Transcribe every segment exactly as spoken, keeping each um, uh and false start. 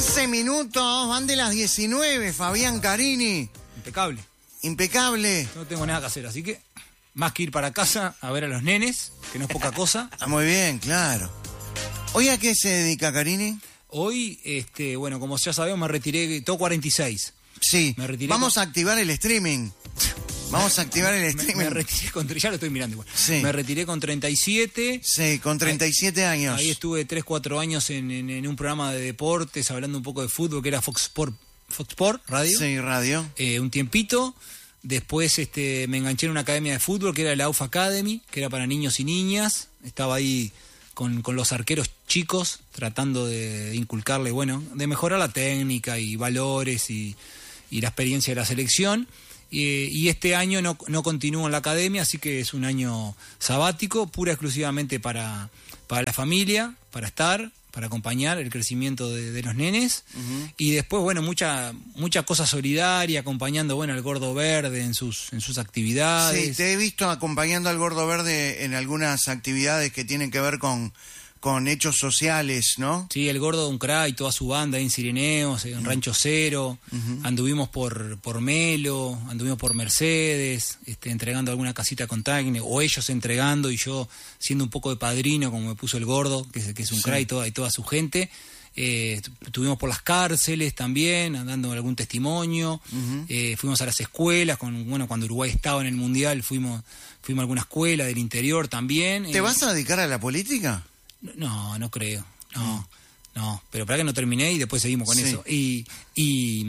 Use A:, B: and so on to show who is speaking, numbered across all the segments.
A: quince minutos, van de las diecinueve, Fabián Carini.
B: Impecable.
A: Impecable.
B: No tengo nada que hacer, así que más que ir para casa a ver a los nenes, que no es poca cosa.
A: Está muy bien, claro. ¿Hoy a qué se dedica, Carini?
B: Hoy, este, bueno, como ya sabemos, me retiré, tengo cuarenta y seis.
A: Sí,
B: me retiré
A: vamos
B: con...
A: a activar el streaming. Vamos a activar el streaming.
B: Me, me retiré con, ya lo estoy mirando igual.
A: Sí.
B: Me retiré con treinta y siete.
A: Sí, con treinta y siete
B: ahí,
A: años.
B: Ahí estuve tres, cuatro años en, en, en un programa de deportes, hablando un poco de fútbol, que era Fox Sport, Fox Sport Radio.
A: Sí, radio.
B: Eh, un tiempito. Después este, me enganché en una academia de fútbol, que era la U F Academy, que era para niños y niñas. Estaba ahí con, con los arqueros chicos, tratando de inculcarle, bueno, de mejorar la técnica y valores y, y la experiencia de la selección. Y, y este año no, no continúo en la academia, así que es un año sabático, pura exclusivamente para, para la familia, para estar, para acompañar el crecimiento de, de los nenes. Uh-huh. Y después, bueno, mucha mucha cosa solidaria, acompañando, bueno, al Gordo Verde en sus en sus actividades.
A: Sí, te he visto acompañando al Gordo Verde en algunas actividades que tienen que ver con... con hechos sociales, ¿no?
B: Sí, el Gordo un crack y toda su banda en Sirineos, en uh-huh. Rancho Cero, uh-huh. anduvimos por, por Melo, anduvimos por Mercedes, este, entregando alguna casita con Tacne, o ellos entregando y yo siendo un poco de padrino, como me puso el Gordo, que es, que es un sí. crack y toda, y toda su gente. Eh, estuvimos por las cárceles también, dando algún testimonio, uh-huh. eh, fuimos a las escuelas, con, bueno, cuando Uruguay estaba en el Mundial, fuimos, fuimos a alguna escuela del interior también.
A: ¿Te eh, vas a dedicar a la política?
B: No, no creo, no, no, pero para que no terminé y después seguimos con sí. eso. Y, y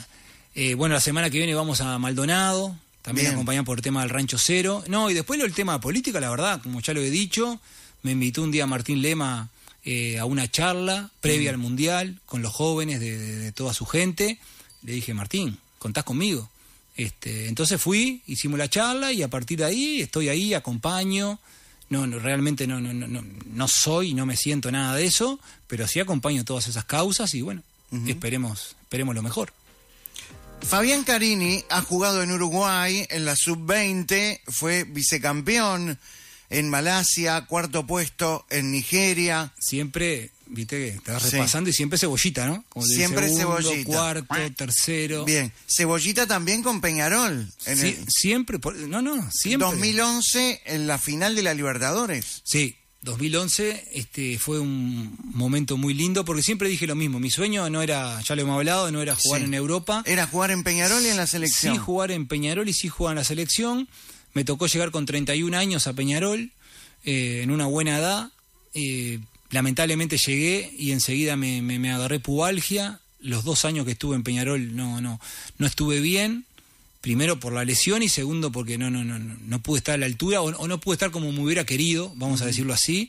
B: eh, bueno, la semana que viene vamos a Maldonado, también acompañado por el tema del Rancho Cero. No, y después el tema de política, la verdad, como ya lo he dicho, me invitó un día Martín Lema eh, a una charla previa mm. al Mundial con los jóvenes de, de, de toda su gente. Le dije, Martín, contás conmigo. Este, entonces fui, hicimos la charla y a partir de ahí estoy ahí, acompaño. No, no, realmente no, no, no, no soy, no me siento nada de eso, pero sí acompaño todas esas causas y bueno, uh-huh. esperemos, esperemos lo mejor.
A: Fabián Carini ha jugado en Uruguay en la sub veinte, fue vicecampeón en Malasia, cuarto puesto en Nigeria.
B: Siempre, viste que te vas repasando sí. y siempre cebollita, ¿no? Como
A: siempre segundo,
B: cebollita. Cuarto, tercero.
A: Bien, cebollita también con Peñarol. En
B: sí,
A: el...
B: Siempre, no, no, siempre.
A: dos mil once en la final de la Libertadores.
B: Sí, dos mil once este, fue un momento muy lindo porque siempre dije lo mismo. Mi sueño no era, ya lo hemos hablado, no era jugar sí. en Europa.
A: Era jugar en Peñarol y en la selección.
B: Sí, jugar en Peñarol y sí jugar en la selección. Me tocó llegar con treinta y un años a Peñarol, eh, en una buena edad. Eh, lamentablemente llegué y enseguida me, me, me agarré pubalgia. Los dos años que estuve en Peñarol no, no, no estuve bien. Primero por la lesión y segundo porque no, no, no, no pude estar a la altura o, o no pude estar como me hubiera querido, vamos uh-huh. a decirlo así.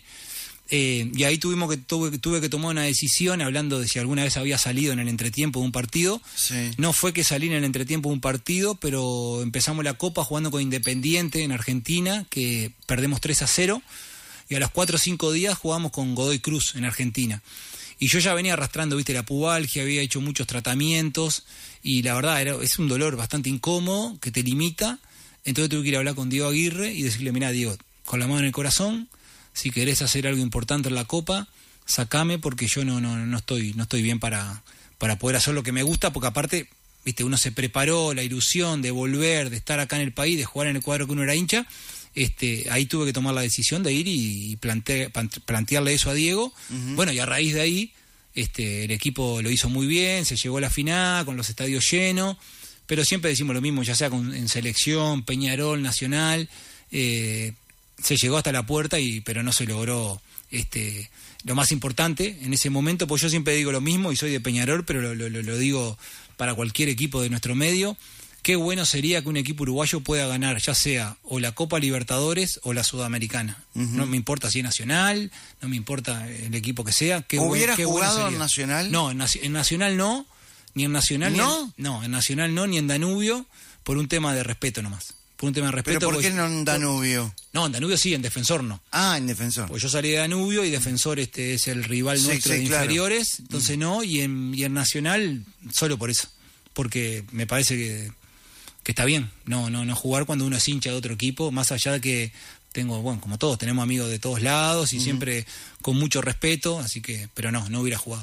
B: Eh, y ahí tuvimos que tuve, tuve que tomar una decisión hablando de si alguna vez había salido en el entretiempo de un partido.
A: Sí.
B: No fue que salí en el entretiempo de un partido, pero empezamos la Copa jugando con Independiente en Argentina, que perdemos tres a cero, y a los cuatro o cinco días jugamos con Godoy Cruz en Argentina. Y yo ya venía arrastrando, viste, la pubalgia, había hecho muchos tratamientos, y la verdad era, es un dolor bastante incómodo, que te limita. Entonces tuve que ir a hablar con Diego Aguirre y decirle, mirá, Diego, con la mano en el corazón, si querés hacer algo importante en la Copa, sacame porque yo no no no estoy no estoy bien para, para poder hacer lo que me gusta, porque aparte, viste, uno se preparó, la ilusión de volver, de estar acá en el país, de jugar en el cuadro que uno era hincha. Este, ahí tuve que tomar la decisión de ir y plante, plantearle eso a Diego. Uh-huh. Bueno, y a raíz de ahí este, el equipo lo hizo muy bien, se llegó a la final con los estadios llenos, pero siempre decimos lo mismo, ya sea con, en selección, Peñarol, Nacional, eh, se llegó hasta la puerta, y pero no se logró este, lo más importante en ese momento, pues yo siempre digo lo mismo y soy de Peñarol, pero lo, lo, lo digo para cualquier equipo de nuestro medio. Qué bueno sería que un equipo uruguayo pueda ganar, ya sea o la Copa Libertadores o la Sudamericana. Uh-huh. No me importa si es Nacional, no me importa el equipo que sea. Qué
A: ¿Hubiera
B: buen, qué
A: jugado
B: bueno
A: en Nacional?
B: No, en, en Nacional no, ni en Nacional
A: ¿No?
B: Ni en, no, en Nacional no, ni en Danubio, por un tema de respeto nomás. Por un tema de respeto.
A: ¿Pero por qué
B: porque,
A: no en Danubio?
B: No, en Danubio sí, en Defensor no.
A: Ah, en Defensor.
B: Pues yo salí de Danubio y Defensor este es el rival
A: sí,
B: nuestro
A: sí,
B: de
A: claro.
B: inferiores, entonces mm. no, y en, y en Nacional solo por eso, porque me parece que, que está bien, no, no, no jugar cuando uno es hincha de otro equipo, más allá de que tengo, bueno, como todos, tenemos amigos de todos lados y mm. siempre con mucho respeto, así que, pero no, no hubiera jugado.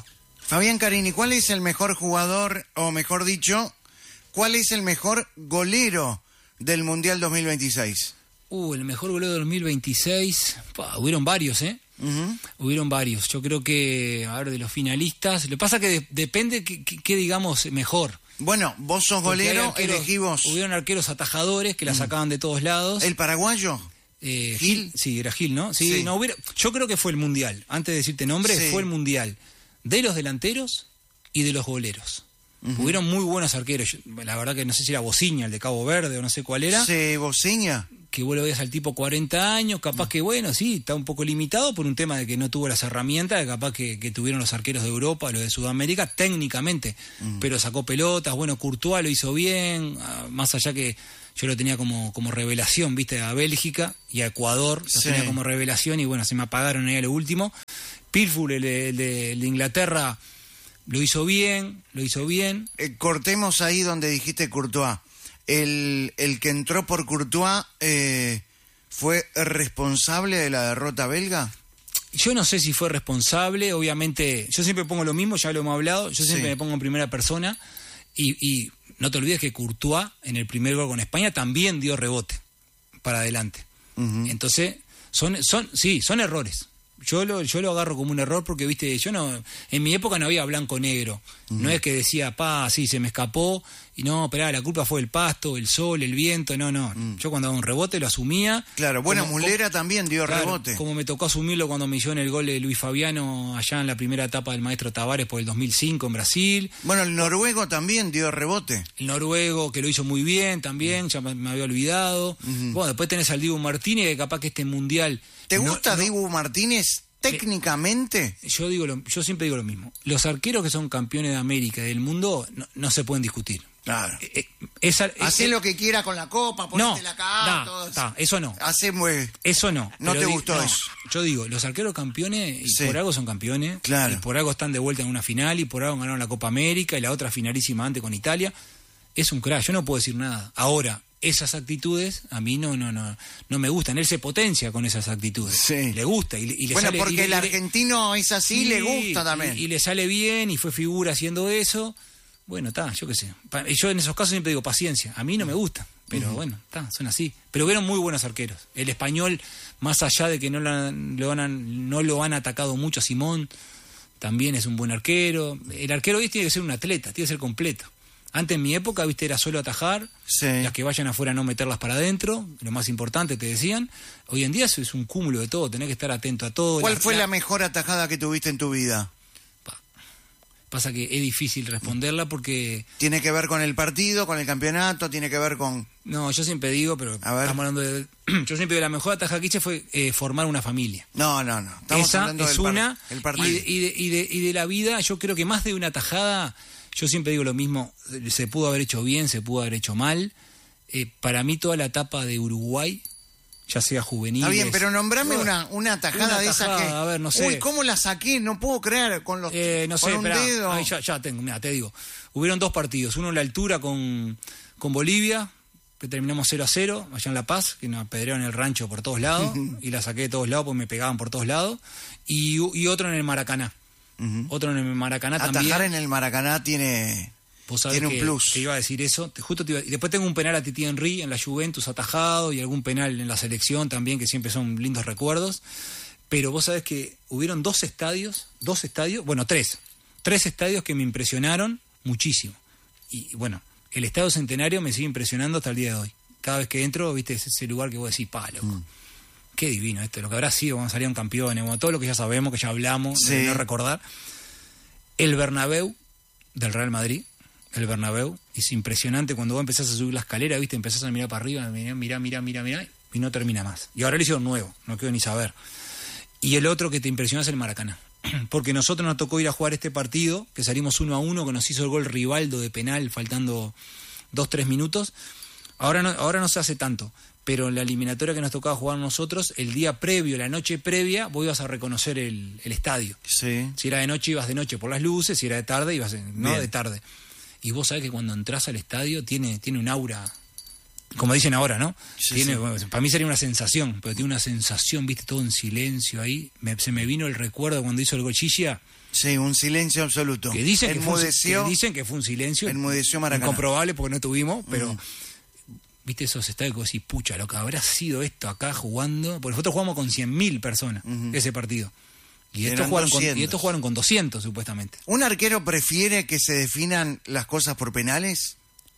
A: Fabián Carini, ¿cuál es el mejor jugador, o mejor dicho, cuál es el mejor golero del Mundial dos mil veintiséis?
B: Uh, el mejor golero del dos mil veintiséis, pa, hubieron varios, ¿eh? Uh-huh. Hubieron varios. Yo creo que, a ver, de los finalistas, lo que pasa es que de, depende qué, qué digamos mejor.
A: Bueno, vos sos golero, arqueros, elegí vos.
B: Hubieron arqueros atajadores que la sacaban de todos lados.
A: ¿El paraguayo?
B: Eh, Gil, sí, era Gil, ¿no? Sí, sí. No hubiera, yo creo que fue el Mundial. Antes de decirte nombre, sí. Fue el Mundial de los delanteros y de los goleros. Uh-huh. Hubieron muy buenos arqueros. La verdad que no sé si era Bociña, el de Cabo Verde, o no sé cuál era.
A: Sí, Bociña.
B: Que vos lo veías al tipo cuarenta años, capaz que, bueno, sí, está un poco limitado por un tema de que no tuvo las herramientas, capaz que, que tuvieron los arqueros de Europa, los de Sudamérica, técnicamente, uh-huh. Pero sacó pelotas. Bueno, Courtois lo hizo bien, más allá que yo lo tenía como, como revelación, viste, a Bélgica y a Ecuador, lo sí. tenía como revelación y bueno, se me apagaron ahí a lo último. Pitbull, el de, el de, el de Inglaterra, lo hizo bien, lo hizo bien.
A: Eh, cortemos ahí donde dijiste Courtois. El, el que entró por Courtois eh, ¿fue responsable de la derrota belga?
B: Yo no sé si fue responsable, obviamente, yo siempre pongo lo mismo, ya lo hemos hablado, yo siempre sí. me pongo en primera persona y, y no te olvides que Courtois en el primer gol con España también dio rebote para adelante. Uh-huh. Entonces, son, son, sí, son errores. Yo lo, yo lo agarro como un error porque, viste, yo no, en mi época no había blanco-negro. Uh-huh. No es que decía, pa, sí, se me escapó, y no, pero la culpa fue el pasto, el sol, el viento, no, no. Uh-huh. Yo cuando daba un rebote lo asumía.
A: Claro, bueno, como, Muslera como, también dio
B: claro,
A: rebote.
B: Como me tocó asumirlo cuando me hizo en el gol de Luis Fabiano allá en la primera etapa del Maestro Tavares por el dos mil cinco en Brasil.
A: Bueno, el noruego también dio rebote.
B: El noruego, que lo hizo muy bien también, uh-huh. ya me, me había olvidado. Uh-huh. Bueno, después tenés al Dibu Martínez, que capaz que este mundial...
A: ¿Te
B: no,
A: gusta
B: no,
A: Dibu Martínez? Técnicamente,
B: yo digo lo, yo siempre digo lo mismo. Los arqueros que son campeones de América y del mundo no, no se pueden discutir.
A: Claro.
B: Eh, esa,
A: Hacé lo que quiera con la copa, ponete la acá,
B: todo eso. Eso no.
A: Hacé muy...
B: Eso no.
A: No te
B: di,
A: gustó
B: no,
A: eso.
B: Yo digo, los arqueros campeones, y sí. por algo son campeones,
A: claro.
B: Y por algo están de vuelta en una final, y por algo ganaron la Copa América, y la otra finalísima antes con Italia. Es un crack, yo no puedo decir nada. Ahora, esas actitudes a mí no no no no me gustan. Él se potencia con esas actitudes.
A: Sí.
B: Le gusta y, y le
A: bueno,
B: sale,
A: porque
B: y le,
A: el argentino es así,
B: sí,
A: le gusta también.
B: Y, y le sale bien y fue figura haciendo eso. Bueno, está, yo qué sé. Yo en esos casos siempre digo paciencia. A mí no me gusta, pero uh-huh. bueno, está, son así. Pero hubieron muy buenos arqueros. El español, más allá de que no lo, lo han, no lo han atacado mucho a Simón, también es un buen arquero. El arquero hoy tiene que ser un atleta, tiene que ser completo. Antes en mi época, viste, era solo atajar, sí. Las que vayan afuera no meterlas para adentro, lo más importante te decían. Hoy en día eso es un cúmulo de todo, tenés que estar atento a todo.
A: ¿Cuál
B: la,
A: fue
B: la...
A: la mejor atajada que tuviste en tu vida?
B: Pa. Pasa que es difícil responderla porque...
A: ¿Tiene que ver con el partido, con el campeonato? ¿Tiene que ver con...?
B: No, yo siempre digo, pero estamos hablando de... Yo siempre digo, la mejor atajada que hice fue eh, formar una familia.
A: No, no, no. Estamos
B: Esa
A: hablando
B: es
A: del
B: una,
A: par... el partido.
B: Y de, y, de, y, de, y de la vida, yo creo que más de una atajada... Yo siempre digo lo mismo, se pudo haber hecho bien, se pudo haber hecho mal. Eh, para mí toda la etapa de Uruguay, ya sea juvenil...
A: Está bien, pero nombrame no, una, una tajada una de esas que...
B: A ver, no sé.
A: Uy, ¿cómo la saqué? No puedo creer, con los
B: eh, no
A: con
B: sé,
A: un
B: esperá,
A: dedo.
B: Ahí ya, ya tengo, mira, te digo. Hubieron dos partidos, uno en la altura con, con Bolivia, que terminamos cero a cero, allá en La Paz, que nos apedrearon el rancho por todos lados, y la saqué de todos lados porque me pegaban por todos lados, y, y otro en el Maracaná. Uh-huh. Otro en el Maracaná
A: Atajar
B: también.
A: Atajar en el Maracaná tiene... Tiene un
B: que
A: plus.
B: Te iba a decir eso. Te, justo te iba, y después tengo un penal a Titi Henry en la Juventus atajado y algún penal en la selección también, que siempre son lindos recuerdos. Pero vos sabés que hubieron dos estadios, dos estadios, bueno, tres. Tres estadios que me impresionaron muchísimo. Y bueno, el Estadio Centenario me sigue impresionando hasta el día de hoy. Cada vez que entro, viste, es ese lugar que vos decís, pa, loco. Mm. Qué divino esto, lo que habrá sido cuando salieron campeones, bueno, todo lo que ya sabemos, que ya hablamos, sí. De no recordar. El Bernabéu del Real Madrid. El Bernabéu, es impresionante cuando vos empezás a subir la escalera, viste, empezás a mirar para arriba, mirá, mirá, mirá, mirá, mirá, y no termina más. Y ahora le hicieron nuevo, no quiero ni saber. Y el otro que te impresiona es el Maracaná, porque nosotros nos tocó ir a jugar este partido, que salimos uno a uno, que nos hizo el gol Rivaldo de penal, faltando dos, tres minutos. Ahora no, ahora no se hace tanto, pero en la eliminatoria que nos tocaba jugar nosotros, el día previo, la noche previa, vos ibas a reconocer el, el estadio.
A: Sí.
B: Si era de noche, ibas de noche por las luces, si era de tarde, ibas de, no de tarde. Y vos sabés que cuando entras al estadio tiene, tiene un aura como dicen ahora, ¿no?
A: Sí,
B: tiene,
A: sí.
B: Bueno, para mí sería una sensación, pero tiene una sensación, viste, todo en silencio ahí. Me, se me vino el recuerdo cuando hizo el gol Chichia,
A: Sí, un silencio absoluto.
B: que dicen, que fue, un-
A: Enmudeció,
B: que dicen que fue un silencio
A: enmudeció Maracaná.
B: incomprobable porque no tuvimos, pero...
A: Mm.
B: Viste esos estadios que vos decís, pucha, lo que habrá sido esto acá jugando. Porque nosotros jugamos con cien mil personas
A: Ujú.
B: ese partido. Y
A: Eran
B: estos, jugaron con,
A: doscientos.
B: y estos jugaron con doscientos, supuestamente.
A: ¿Un arquero prefiere que se definan las cosas por penales?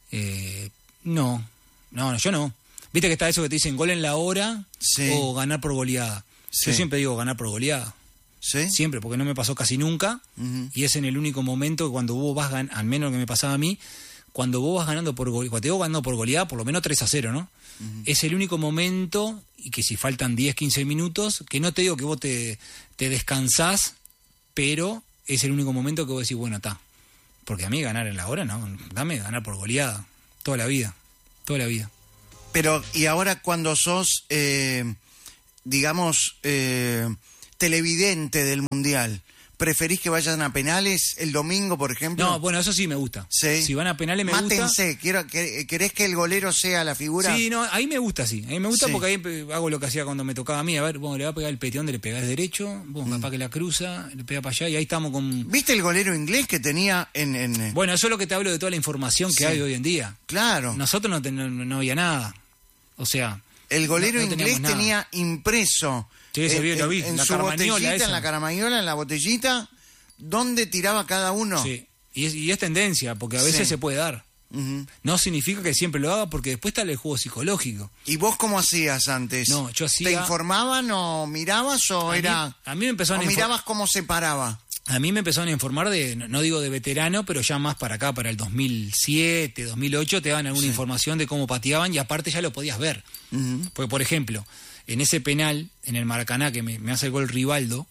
B: Eh, no, no, no, yo no. Viste que está eso que te dicen gol en la hora
A: Sí.
B: o ganar por goleada.
A: Sí.
B: Yo siempre digo ganar por goleada.
A: ¿Sí?
B: Siempre, porque no me pasó casi nunca.
A: Ujú.
B: Y es en el único momento que cuando vos vas ganando, al menos lo que me pasaba a mí, cuando vos vas ganando por goleada, cuando te digo ganando por goleada, por lo menos tres a cero, ¿no? Uh-huh. Es el único momento, y que si faltan diez, quince minutos, que no te digo que vos te, te descansás, pero es el único momento que vos decís, bueno, está. Porque a mí ganar en la hora, no, dame ganar por goleada. Toda la vida, toda la vida.
A: Pero, y ahora cuando sos, eh, digamos, eh, televidente del Mundial, ¿preferís que vayan a penales el domingo, por ejemplo?
B: No, bueno, eso sí me gusta.
A: Sí.
B: Si van a penales me
A: Mátense.
B: gusta.
A: Quiero, que- ¿Querés que el golero sea la figura?
B: Sí, no, ahí me gusta, sí. Ahí me gusta
A: Sí.
B: porque ahí eh, hago lo que hacía cuando me tocaba a mí. A ver, bueno, le va a pegar el peteón, le pegás derecho, vos,
A: Mm.
B: capaz que la cruza, le pega para allá y ahí estamos con...
A: ¿Viste el golero inglés que tenía en... en
B: Bueno, eso es lo que te hablo de toda la información que
A: Sí.
B: hay hoy en día.
A: Claro.
B: Nosotros no, ten- no, no había nada. O sea...
A: El golero
B: no- no
A: inglés
B: teníamos nada.
A: tenía impreso
B: Sí, se
A: en,
B: vio, lo
A: en-
B: vi,
A: en
B: la
A: su
B: caramañola
A: botellita,
B: esa.
A: en la caramañola, en la botellita, dónde tiraba cada uno.
B: Sí. Y es, y es tendencia, porque a veces
A: Sí.
B: se puede dar.
A: Ujú.
B: No significa que siempre lo haga, porque después está el juego psicológico.
A: ¿Y vos cómo hacías antes?
B: No, yo hacía-
A: ¿Te informaban o mirabas o
B: A mí-
A: era...?
B: a mí me empezaron
A: ¿O
B: a infor-
A: mirabas cómo se paraba?
B: A mí me empezaron a informar de, no no digo de veterano, pero ya más para acá, para el dos mil siete, dos mil ocho, te daban alguna
A: Sí.
B: información de cómo pateaban y aparte ya lo podías ver.
A: Ujú.
B: Porque, por ejemplo, en ese penal, en el Maracaná, que me, me hace el gol Rivaldo,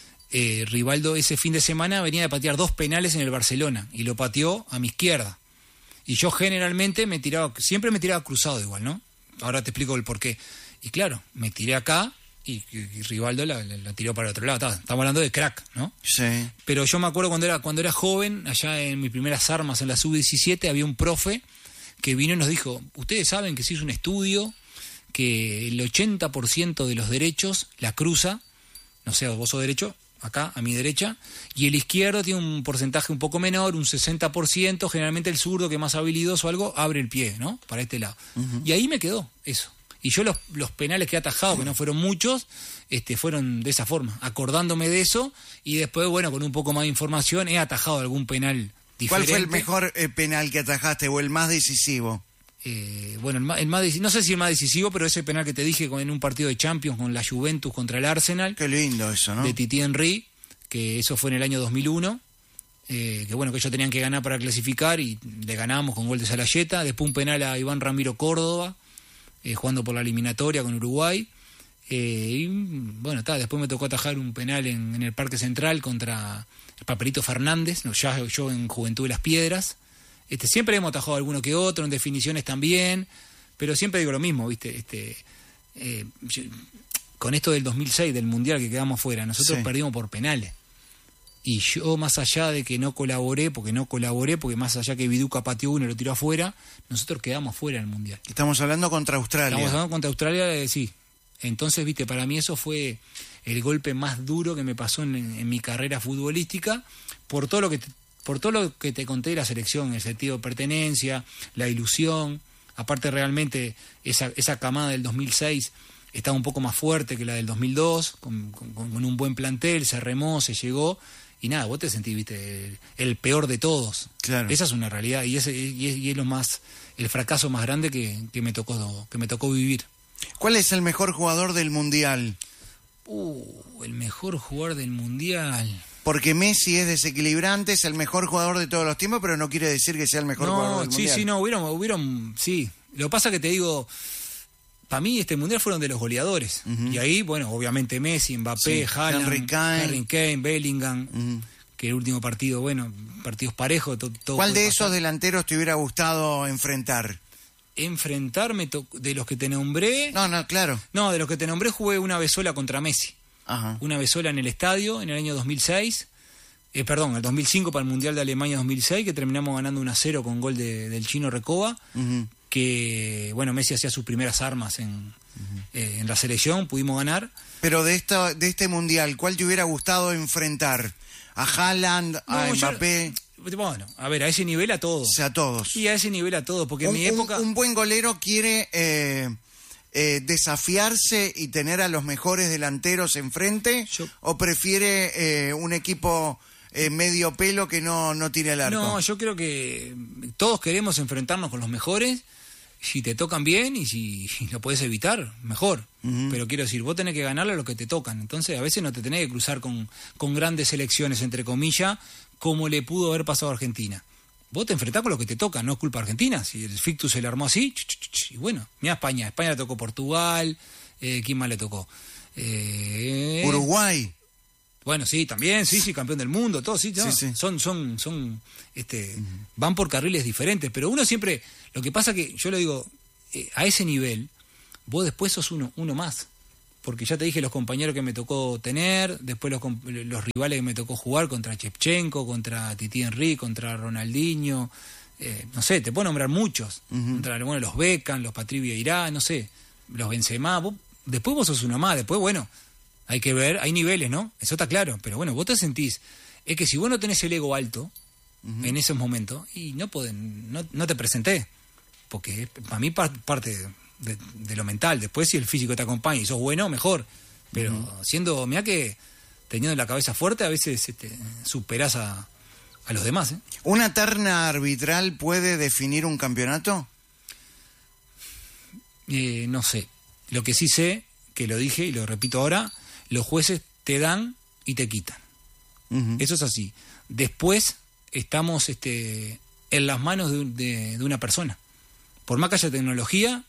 B: eh, Rivaldo ese fin de semana venía de patear dos penales en el Barcelona y lo pateó a mi izquierda. Y yo generalmente me tiraba, siempre me tiraba cruzado igual, ¿no? Ahora te explico el porqué. Y claro, me tiré acá y, y, y Rivaldo la, la- la tiró para el otro lado. Está- Estamos hablando de crack, ¿no?
A: Sí.
B: Pero yo me acuerdo cuando era, cuando era joven, allá en mis primeras armas en la sub diecisiete, había un profe que vino y nos dijo, ustedes saben que se hizo un estudio que el ochenta por ciento de los derechos la cruza, no sé, vos sos derecho, acá, a mi derecha, y el izquierdo tiene un porcentaje un poco menor, un sesenta por ciento, generalmente el zurdo, que es más habilidoso o algo, abre el pie, ¿no? Para este lado. Uh-huh. Y ahí me quedó eso. Y yo los, los penales que he atajado, que no fueron muchos, este, fueron de esa forma, acordándome de eso, y después, bueno, con un poco más de información, he atajado algún penal diferente.
A: ¿Cuál fue el mejor eh, penal que atajaste o el más decisivo?
B: Eh, bueno, el más, el más deci- no sé si el más decisivo, pero ese penal que te dije con- en un partido de Champions con la Juventus contra el Arsenal,
A: Qué lindo eso, ¿no?
B: de Titi Henry, que eso fue en el año dos mil uno, eh, que bueno, que ellos tenían que ganar para clasificar y le ganamos con gol de Salayeta, después un penal a Iván Ramiro Córdoba, eh, jugando por la eliminatoria con Uruguay, eh, y bueno, está, después me tocó atajar un penal en, en el Parque Central contra el Papelito Fernández, no, ya yo en Juventud de las Piedras. Este, siempre hemos atajado alguno que otro, en definiciones también, pero siempre digo lo mismo, ¿viste? Este, eh, yo- con esto del dos mil seis, del Mundial que quedamos fuera, nosotros
A: Sí.
B: perdimos por penales. Y yo, más allá de que no colaboré, porque no colaboré, porque más allá que Viduca pateó uno y lo tiró afuera, nosotros quedamos fuera del Mundial.
A: Estamos hablando contra Australia.
B: Estamos hablando contra Australia, eh, sí. Entonces, viste, para mí eso fue el golpe más duro que me pasó en, en mi carrera futbolística, por todo lo que te, por todo lo que te conté de la selección, el sentido de pertenencia, la ilusión. Aparte, realmente, esa, esa camada del dos mil seis estaba un poco más fuerte que la del dos mil dos, con, con, con un buen plantel, se remó, se llegó, y nada, vos te sentís, viste, el, el peor de todos.
A: Claro.
B: Esa es una realidad, y, ese, y, es, y es lo más, el fracaso más grande que, que me tocó, que me tocó vivir.
A: ¿Cuál es el mejor jugador del Mundial?
B: Uh, el mejor jugador del Mundial.
A: Porque Messi es desequilibrante, es el mejor jugador de todos los tiempos, pero no quiere decir que sea el mejor jugador
B: No,
A: del
B: sí,
A: Mundial.
B: sí, no, hubieron, hubieron, sí. Lo que pasa que te digo, para mí este Mundial fueron de los goleadores.
A: Uh-huh.
B: Y ahí, bueno, obviamente Messi, Mbappé,
A: Sí,
B: Haaland,
A: Harry Kane.
B: Harry Kane, Bellingham,
A: Uh-huh.
B: que el último partido, bueno, partidos parejos. To, todo
A: ¿Cuál
B: puede
A: de
B: pasar.
A: esos delanteros te hubiera gustado enfrentar?
B: Enfrentarme to- de los que te nombré.
A: No, no, claro.
B: No, de los que te nombré jugué una vez sola contra Messi.
A: Ajá.
B: Una vez sola en el estadio en el año dos mil seis. Eh, perdón, el dos mil cinco para el Mundial de Alemania dos mil seis, que terminamos ganando uno a cero con gol de, del chino Recoba.
A: Uh-huh.
B: que, bueno, Messi hacía sus primeras armas en, uh-huh. eh, en la selección, pudimos ganar.
A: Pero de, esta, de este Mundial, ¿cuál te hubiera gustado enfrentar? ¿A Haaland, no, a Mbappé?
B: Yo, bueno, a ver, a ese nivel a todos.
A: O sea, a todos.
B: Y a ese nivel a todos, porque
A: un,
B: en mi época...
A: Un, un buen golero quiere eh, eh, desafiarse y tener a los mejores delanteros enfrente, yo... ¿o prefiere eh, un equipo... Eh, medio pelo que no, no tire al arco?
B: No, yo creo que todos queremos enfrentarnos con los mejores, si te tocan bien y si, si lo podés evitar, mejor. Uh-huh. Pero quiero decir, vos tenés que ganarle a los que te tocan. Entonces a veces no te tenés que cruzar con, con grandes selecciones, entre comillas, como le pudo haber pasado a Argentina. Vos te enfrentás con lo que te toca, no es culpa de Argentina. Si el fictus se le armó así, ch, ch, ch, y bueno, mira España. España le tocó Portugal, eh, ¿quién más le tocó? Eh,
A: Uruguay.
B: Bueno, sí, también, sí, sí, campeón del mundo, todos, sí, no, sí, sí. son, son, son, este, uh-huh. van por carriles diferentes, pero uno siempre, lo que pasa que, yo lo digo, eh, a ese nivel, vos después sos uno, uno más, porque ya te dije los compañeros que me tocó tener, después los, los rivales que me tocó jugar contra Shevchenko, contra Titi Henry, contra Ronaldinho, eh, no sé, te puedo nombrar muchos, uh-huh. contra bueno, los Beckham, los Patrick Vieira, no sé, los Benzema, vos, después vos sos uno más, después, bueno... Hay que ver, hay niveles, ¿no? Eso está claro. Pero bueno, vos te sentís... Es que si vos no tenés el ego alto, uh-huh. en esos momentos, y no pueden, no, no te presenté. Porque para mí par, parte de, de, de lo mental. Después si el físico te acompaña y sos bueno, mejor. Pero uh-huh. siendo... Mirá que teniendo la cabeza fuerte, a veces este, superás a, a los demás, ¿eh?
A: ¿Una terna arbitral puede definir un campeonato?
B: Eh, no sé. Lo que sí sé, que lo dije y lo repito ahora... Los jueces te dan y te quitan. Uh-huh. Eso es así. Después estamos este, en las manos de, de, de una persona. Por más que haya tecnología,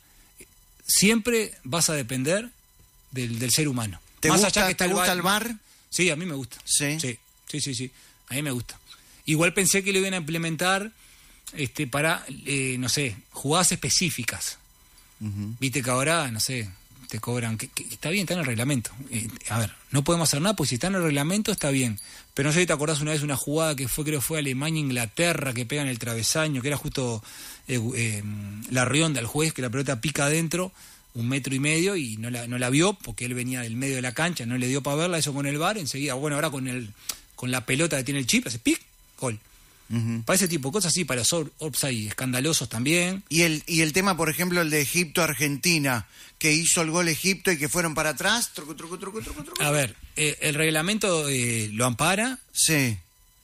B: siempre vas a depender del, del ser humano.
A: ¿Te
B: más
A: gusta,
B: allá que está
A: ¿te
B: el
A: gusta
B: bar,
A: el bar?
B: Sí, a mí me gusta.
A: ¿Sí?
B: Sí, sí, sí, sí. A mí me gusta. Igual pensé que lo iban a implementar este, para, eh, no sé, jugadas específicas. Uh-huh. Viste que ahora, no sé... te cobran, que, que está bien, está en el reglamento. Eh, a ver, no podemos hacer nada, pues si está en el reglamento está bien. Pero no sé si te acordás una vez una jugada que fue, creo que fue Alemania-Inglaterra, que pegan el travesaño, que era justo eh, eh, la rionda al juez, que la pelota pica adentro, un metro y medio, y no la, no la vio, porque él venía del medio de la cancha, no le dio para verla, eso con el V A R, enseguida, bueno, ahora con el con la pelota que tiene el chip, hace pic, gol. Uh-huh. Para ese tipo de cosas, sí, para los offside escandalosos también.
A: Y el, y el tema, por ejemplo, el de Egipto-Argentina, que hizo el gol Egipto y que fueron para atrás. Truco, truco, truco, truco, truco.
B: A ver, eh, el reglamento eh, lo ampara.
A: Sí.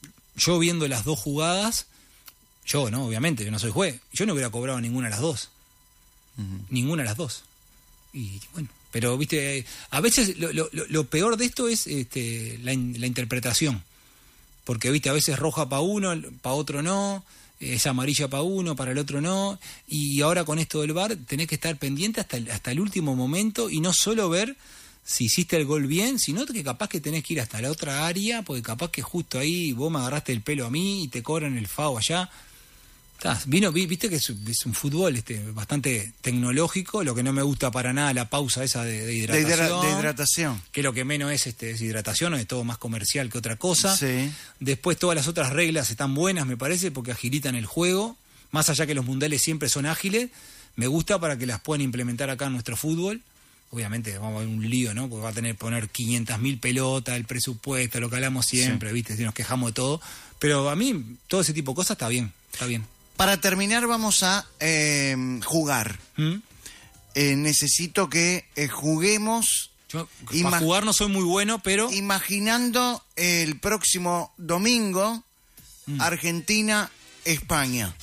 B: Yo viendo las dos jugadas, yo, ¿no? Obviamente, yo no soy juez. Yo no hubiera cobrado ninguna de las dos. Uh-huh. Ninguna de las dos. Y bueno, pero, viste, eh, a veces lo, lo, lo peor de esto es este, la, la interpretación. Porque, viste, a veces roja para uno, para otro no, es amarilla para uno, para el otro no, y ahora con esto del V A R tenés que estar pendiente hasta el, hasta el último momento y no solo ver si hiciste el gol bien, sino que capaz que tenés que ir hasta la otra área, porque capaz que justo ahí vos me agarraste el pelo a mí y te cobran el F A U allá. Estás, vino, viste que es, es un fútbol este bastante tecnológico, lo que no me gusta para nada la pausa esa de, de hidratación.
A: De, hidra- de hidratación.
B: Que lo que menos es este, es hidratación, es todo más comercial que otra cosa.
A: Sí.
B: Después todas las otras reglas están buenas, me parece, porque agilitan el juego. Más allá que los mundiales siempre son ágiles, me gusta para que las puedan implementar acá en nuestro fútbol. Obviamente vamos a ver un lío, ¿no? Porque va a tener que poner quinientas mil pelotas, el presupuesto, lo que hablamos siempre, sí. ¿Viste? Si nos quejamos de todo. Pero a mí todo ese tipo de cosas está bien, está bien.
A: Para terminar vamos a eh, jugar. ¿Mm? Eh, necesito que eh, juguemos.
B: Yo, ima- para jugar no soy muy bueno, pero...
A: Imaginando el próximo domingo, mm. Argentina-España.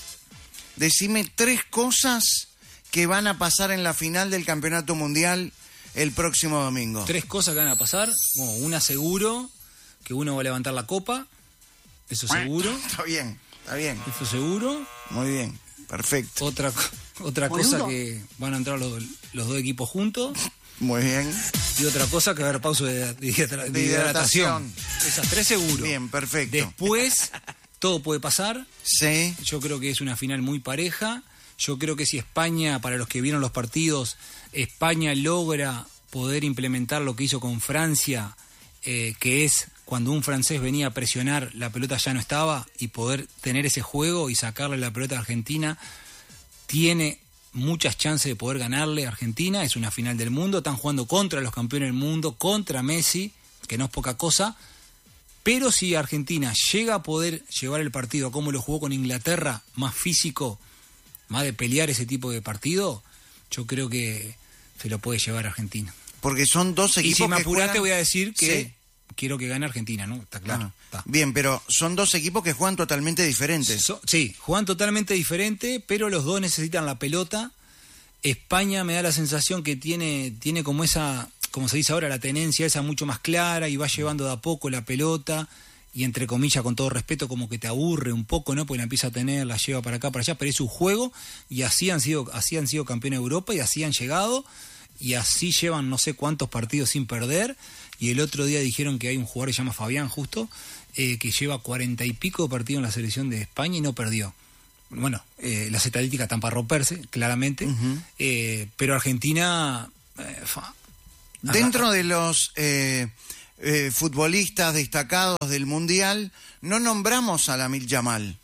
A: Decime tres cosas que van a pasar en la final del Campeonato Mundial el próximo domingo.
B: Tres cosas que van a pasar. Bueno, una seguro, que uno va a levantar la copa. Eso seguro.
A: Está bien. Está bien.
B: Eso seguro.
A: Muy bien, perfecto.
B: Otra, otra cosa que van a entrar los, los dos equipos juntos.
A: Muy bien.
B: Y otra cosa que va a haber pausa de, de, de, de hidratación. Esas tres seguro.
A: Bien, perfecto.
B: Después, todo puede pasar.
A: Sí.
B: Yo creo que es una final muy pareja. Yo creo que si España, para los que vieron los partidos, España logra poder implementar lo que hizo con Francia, eh, que es... Cuando un francés venía a presionar, la pelota ya no estaba, y poder tener ese juego y sacarle la pelota a Argentina, tiene muchas chances de poder ganarle a Argentina. Es una final del mundo, están jugando contra los campeones del mundo, contra Messi, que no es poca cosa. Pero si Argentina llega a poder llevar el partido a como lo jugó con Inglaterra, más físico, más de pelear ese tipo de partido, yo creo que se lo puede llevar a Argentina.
A: Porque son dos equipos
B: y si me
A: que
B: apurás
A: juegan...
B: te voy a decir que
A: sí.
B: quiero que gane Argentina, ¿no? Está claro.
A: Ah,
B: está.
A: Bien, pero son dos equipos que juegan totalmente diferentes.
B: So, sí, juegan totalmente diferente, pero los dos necesitan la pelota. España me da la sensación que tiene, tiene como esa, como se dice ahora, la tenencia esa mucho más clara y va llevando de a poco la pelota y entre comillas, con todo respeto, como que te aburre un poco, ¿no? Porque la empieza a tener, la lleva para acá, para allá, pero es su juego y así han sido, así han sido campeones de Europa y así han llegado y así llevan no sé cuántos partidos sin perder. Y el otro día dijeron que hay un jugador que se llama Fabián justo, eh, que lleva cuarenta y pico de partidos en la selección de España y no perdió. Bueno, eh, las estadísticas están para romperse, claramente, uh-huh. eh, pero Argentina... Eh, fa,
A: Dentro de los eh, eh, futbolistas destacados del Mundial, no nombramos a Lamine Yamal.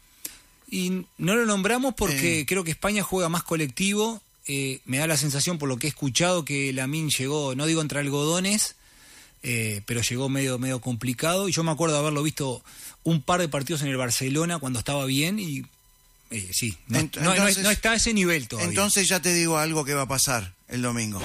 B: Y no lo nombramos porque
A: eh.
B: creo que España juega más colectivo. Eh, me da la sensación, por lo que he escuchado, que Lamine llegó, no digo entre algodones, eh, pero llegó medio, medio complicado. Y yo me acuerdo de haberlo visto un par de partidos en el Barcelona cuando estaba bien y... Eh, sí, no,
A: Ent-
B: no,
A: entonces,
B: no, no está a ese nivel todavía.
A: Entonces ya te digo algo que va a pasar el domingo.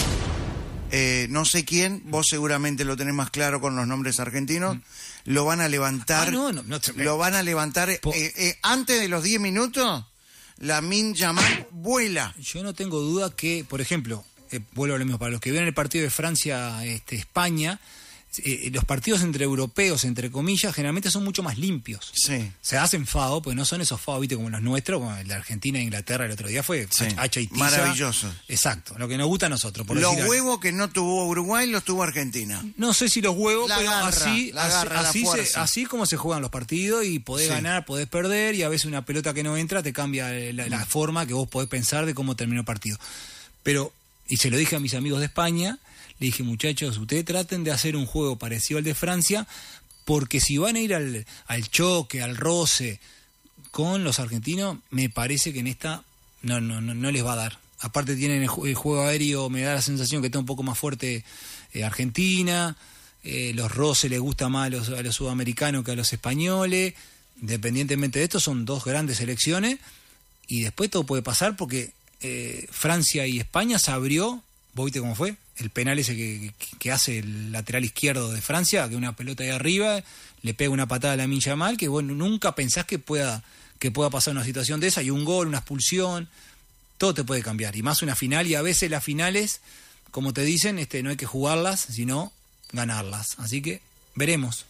A: Eh, no sé quién, vos seguramente lo tenés más claro con los nombres argentinos, mm. lo van a levantar,
B: ah, no, no, no te...
A: lo van a levantar
B: po-
A: eh, eh, antes de los diez minutos, Lamine Yamal vuela.
B: Yo no tengo duda que, por ejemplo, eh, vuelvo a lo mismo, para los que vieron el partido de Francia, este, España, Eh, los partidos entre europeos, entre comillas, generalmente son mucho más limpios.
A: Sí.
B: Se hacen fao, pues no son esos fao, viste, como los nuestros, como el de Argentina e Inglaterra el otro día fue
A: sí.
B: hacha y tiza.
A: Maravilloso.
B: Exacto, lo que nos gusta a nosotros. Por
A: Los
B: decir
A: huevos que no tuvo Uruguay los tuvo Argentina.
B: No sé si los huevos,
A: la
B: pero
A: garra,
B: así,
A: la garra,
B: así,
A: la
B: así, se, así como se juegan los partidos y podés
A: sí.
B: ganar, podés perder y a veces una pelota que no entra te cambia la, la forma que vos podés pensar de cómo terminó el partido. Pero, y se lo dije a mis amigos de España, le dije, muchachos, ustedes traten de hacer un juego parecido al de Francia, porque si van a ir al, al choque, al roce con los argentinos, me parece que en esta no, no, no, no les va a dar. Aparte tienen el, el juego aéreo, me da la sensación que está un poco más fuerte eh, Argentina, eh, los roces les gusta más a los, a los sudamericanos que a los españoles. Independientemente de esto, son dos grandes selecciones y después todo puede pasar porque eh, Francia y España se abrió, ¿vos viste cómo fue? El penal ese que, que, que hace el lateral izquierdo de Francia, que una pelota ahí arriba, le pega una patada a Lamine Yamal, que bueno, nunca pensás que pueda, que pueda pasar una situación de esa, y un gol, una expulsión, todo te puede cambiar, y más una final, y a veces las finales, como te dicen, este, no hay que jugarlas, sino ganarlas, así que veremos.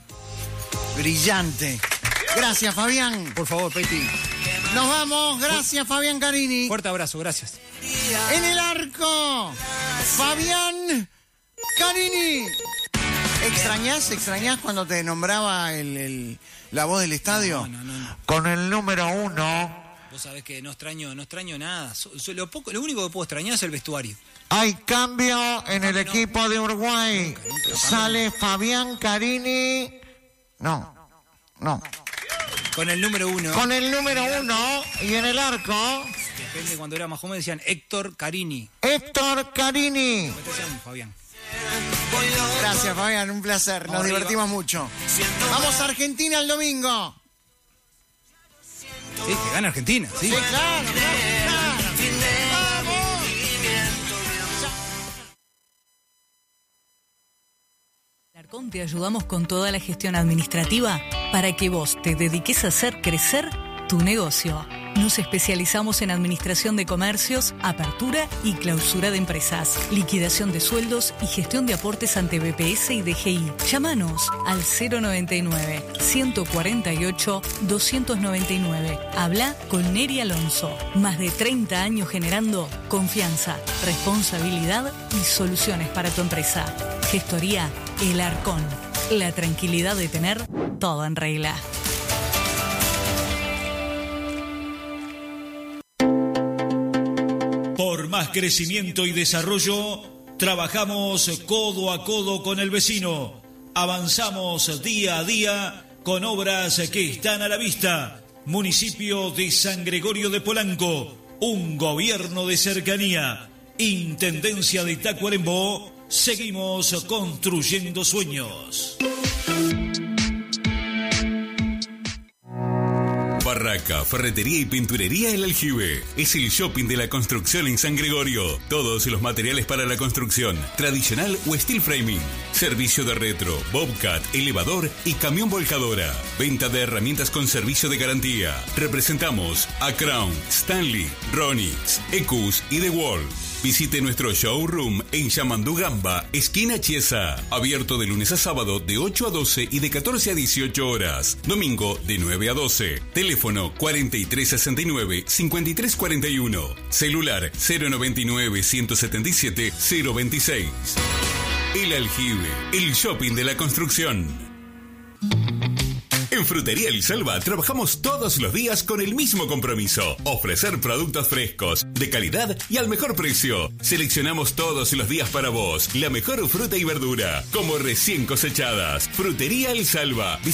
A: Brillante. Gracias, Fabián.
B: Por favor, Peti.
A: Nos vamos, gracias, Fabián Carini.
B: Fuerte abrazo, gracias.
A: En el arco, Fabián Carini. ¿Extrañás, extrañás cuando te nombraba el, el, la voz del estadio?
B: No, no, no, no.
A: Con el número uno.
B: Vos sabés que no extraño, no extraño nada. So, so, lo, poco, lo único que puedo extrañar es el vestuario.
A: Hay cambio en el
B: no,
A: equipo de Uruguay.
B: Nunca, nunca,
A: Sale Fabián Carini. No, no.
B: Con el número uno.
A: Con el número uno y en el arco.
B: Depende, cuando era más joven decían Héctor Carini.
A: Héctor Carini.
B: Después decían Fabián.
A: Gracias, Fabián, un placer. Nos
B: Arriba.
A: divertimos mucho. Vamos a Argentina el domingo.
B: Sí, que gana Argentina. Sí,
A: Sí, claro, claro, claro. ¡Vamos!
C: Alarcón te ayudamos con toda la gestión administrativa para que vos te dediques a hacer crecer tu negocio. Nos especializamos en administración de comercios, apertura y clausura de empresas, liquidación de sueldos y gestión de aportes ante B P S y D G I. Llámanos al cero noventa y nueve, ciento cuarenta y ocho, doscientos noventa y nueve. Habla con Neri Alonso. Más de treinta años generando confianza, responsabilidad y soluciones para tu empresa. Gestoría El Arcón. La tranquilidad de tener todo en regla.
D: Por más crecimiento y desarrollo, trabajamos codo a codo con el vecino. Avanzamos día a día con obras que están a la vista. Municipio de San Gregorio de Polanco. un gobierno de cercanía. Intendencia de Tacuarembó, seguimos construyendo sueños.
E: Barraca, ferretería y pinturería El Aljibe. Es el shopping de la construcción en San Gregorio. Todos los materiales para la construcción, tradicional o steel framing. Servicio de retro, bobcat, elevador y camión volcadora. Venta de herramientas con servicio de garantía. Representamos a Crown, Stanley, Ronix, Ecus y The Wall. Visite nuestro showroom en Yamandú Gamba, esquina Chiesa. Abierto de lunes a sábado de ocho a doce y de catorce a dieciocho horas. Domingo de nueve a doce. Teléfono cuarenta y tres sesenta y nueve, cincuenta y tres cuarenta y uno. Celular cero noventa y nueve, ciento setenta y siete, cero veintiséis. El Aljibe, el shopping de la construcción. En Frutería El Salva trabajamos todos los días con el mismo compromiso: ofrecer productos frescos, de calidad y al mejor precio. Seleccionamos todos los días para vos la mejor fruta y verdura, como recién cosechadas. Frutería El Salva.